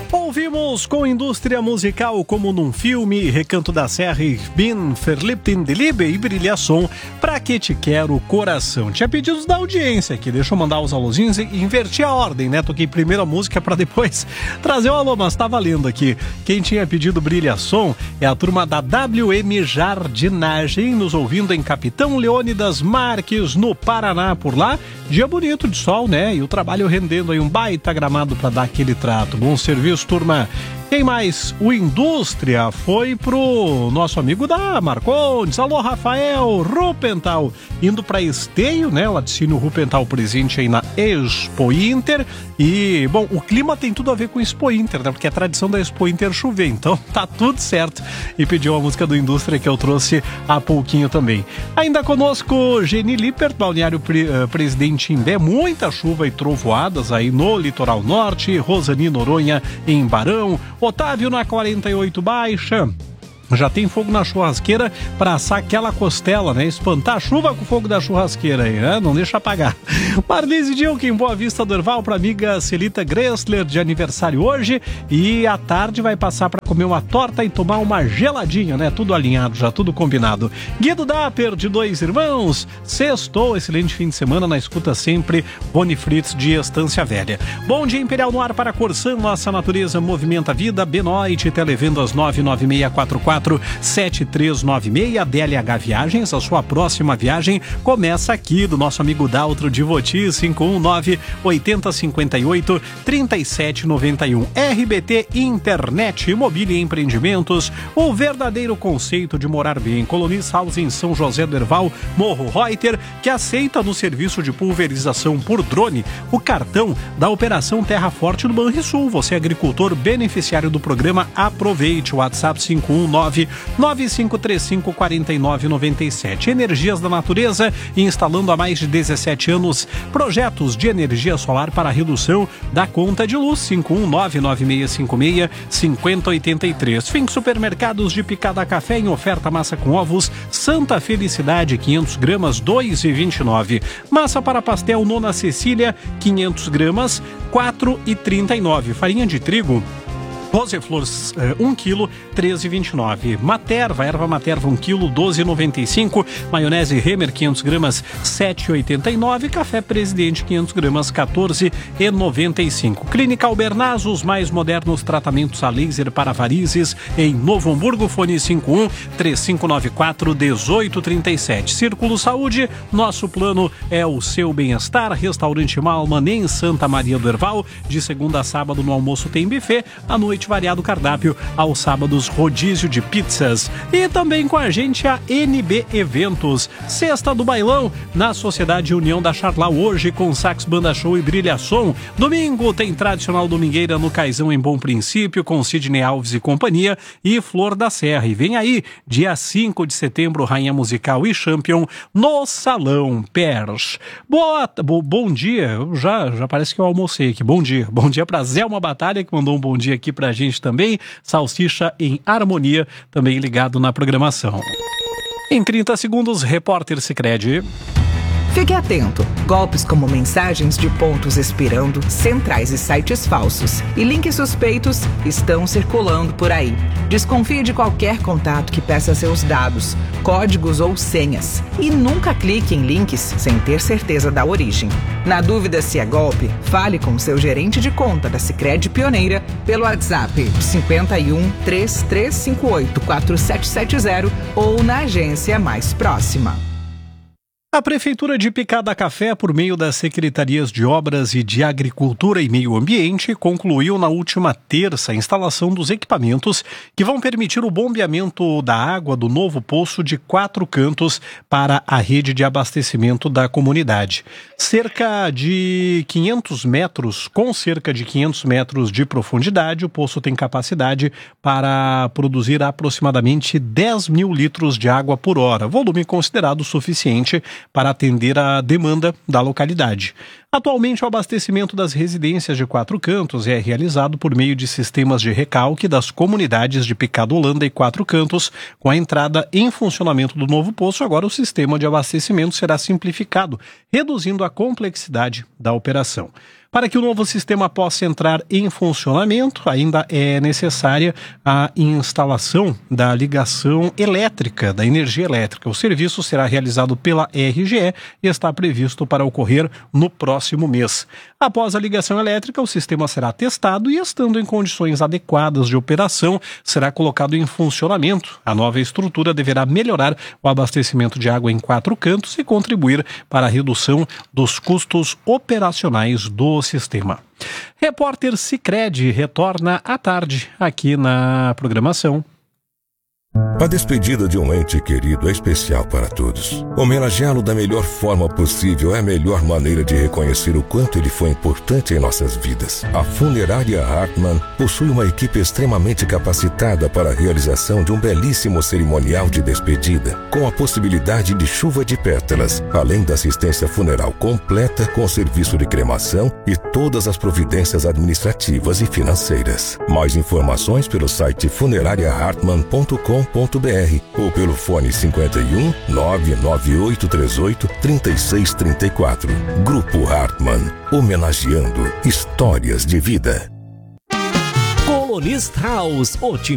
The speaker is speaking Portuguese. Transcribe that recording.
Ouvimos com indústria musical como num filme, Recanto da Serra, Ich bin verliebt in die Liebe e Brilhação, Pra Que Te Quero Coração. Tinha pedidos da audiência aqui, deixa eu mandar os alôzinhos e inverti a ordem, né? Toquei primeiro a música pra depois trazer o alô, mas tá valendo aqui. Quem tinha pedido Brilhação é a turma da WM Jardinagem, nos ouvindo em Capitão Leônidas Marques, no Paraná. Por lá, dia bonito de sol, né? E o trabalho rendendo aí um baita gramado pra dar aquele trato. Bom serviço, turma. Quem mais? O Indústria foi pro nosso amigo da Marcondes. Alô, Rafael Rupental, indo para Esteio, né? Laticínio Rupental presente aí na Expo Inter. E, bom, o clima tem tudo a ver com Expo Inter, né? Porque é tradição da Expo Inter chover, então tá tudo certo. E pediu a música do Indústria que eu trouxe há pouquinho também. Ainda conosco, Geni Lippert, Balneário Presidente Imbé, muita chuva e trovoadas aí no litoral norte. Rosani Noronha em Barão. Otávio na 48 Baixa. Já tem fogo na churrasqueira para assar aquela costela, né? Espantar a chuva com o fogo da churrasqueira aí, né? Não deixa apagar. Marlise Dilke em Boa Vista do Herval para amiga Celita Gressler, de aniversário hoje. E à tarde vai passar para comer uma torta e tomar uma geladinha, né? Tudo alinhado, já tudo combinado. Guido Dapper, de Dois Irmãos. Sextou, excelente fim de semana na escuta sempre. Boni Fritz, de Estância Velha. Bom dia Imperial no ar para Corsã, nossa natureza movimenta a vida. Benoit, televendas 99644 7396, DLH Viagens. A sua próxima viagem começa aqui do nosso amigo Daltro de Voti, 519 8058 3791. RBT Internet, Imobília e Empreendimentos, o verdadeiro conceito de morar bem. Colonis House em São José do Herval, Morro Reuter, que aceita no serviço de pulverização por drone o cartão da Operação Terra Forte do Banrisul. Você é agricultor beneficiário do programa, aproveite. O WhatsApp 519-9535-4997. Energias da Natureza, instalando há mais de 17 anos projetos de energia solar para a redução da conta de luz. 5199656-5083. Fim Supermercados de Picada Café em oferta massa com ovos Santa Felicidade 500 gramas 2,29. Massa para pastel Nona Cecília 500 gramas 4,39. Farinha de trigo Roseflor 1 kg 13,29. Materva, erva Materva 1 kg 12,95. Maionese Remer 500 gramas 7,89. Café Presidente 500 gramas 14,95. Clínica Albernaz, os mais modernos tratamentos a laser para varizes em Novo Hamburgo. Fone 51-3594-1837. Círculo Saúde, nosso plano é o seu bem-estar. Restaurante Malman em Santa Maria do Herval, de segunda a sábado no almoço tem buffet, à noite variado cardápio, aos sábados rodízio de pizzas. E também com a gente a NB Eventos, Sexta do Bailão na Sociedade União da Charlau, hoje com Sax Banda Show e Brilhação. Domingo tem tradicional domingueira no Caizão em Bom Princípio com Sidney Alves e companhia e Flor da Serra. E vem aí, dia 5 de setembro, Rainha Musical e Champion no Salão Pers. Bom dia, já parece que eu almocei aqui. Bom dia pra Zelma Batalha, que mandou um bom dia aqui pra gente também. Salsicha em Harmonia, também ligado na programação. Em 30 segundos, repórter Sicredi. Fique atento. Golpes como mensagens de pontos expirando, centrais e sites falsos e links suspeitos estão circulando por aí. Desconfie de qualquer contato que peça seus dados, códigos ou senhas e nunca clique em links sem ter certeza da origem. Na dúvida se é golpe, fale com seu gerente de conta da Sicredi Pioneira pelo WhatsApp 51 3358 4770 ou na agência mais próxima. A Prefeitura de Picada Café, por meio das Secretarias de Obras e de Agricultura e Meio Ambiente, concluiu na última terça a instalação dos equipamentos que vão permitir o bombeamento da água do novo poço de 4 cantos para a rede de abastecimento da comunidade. Com cerca de 500 metros de profundidade, o poço tem capacidade para produzir aproximadamente 10 mil litros de água por hora, volume considerado suficiente para atender a demanda da localidade. Atualmente, o abastecimento das residências de 4 cantos é realizado por meio de sistemas de recalque das comunidades de Picada Holanda e 4 Cantos. Com a entrada em funcionamento do novo poço, agora o sistema de abastecimento será simplificado, reduzindo a complexidade da operação. Para que o novo sistema possa entrar em funcionamento, ainda é necessária a instalação da ligação elétrica, da energia elétrica. O serviço será realizado pela RGE e está previsto para ocorrer no próximo mês. Após a ligação elétrica, o sistema será testado e, estando em condições adequadas de operação, será colocado em funcionamento. A nova estrutura deverá melhorar o abastecimento de água em 4 cantos e contribuir para a redução dos custos operacionais do sistema. Repórter Sicredi retorna à tarde aqui na programação. A despedida de um ente querido é especial para todos. Homenageá-lo da melhor forma possível é a melhor maneira de reconhecer o quanto ele foi importante em nossas vidas. A Funerária Hartmann possui uma equipe extremamente capacitada para a realização de um belíssimo cerimonial de despedida, com a possibilidade de chuva de pétalas, além da assistência funeral completa com serviço de cremação e todas as providências administrativas e financeiras. Mais informações pelo site funerariahartmann.com.br ou pelo fone 51 99838 3634. Grupo Hartmann, homenageando histórias de vida. Colonist House,